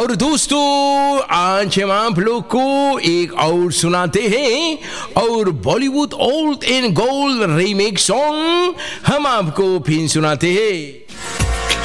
और दोस्तों आज हम आप लोग को एक और सुनाते हैं और Bollywood old and gold remake song हम आपको फिर सुनाते हैं।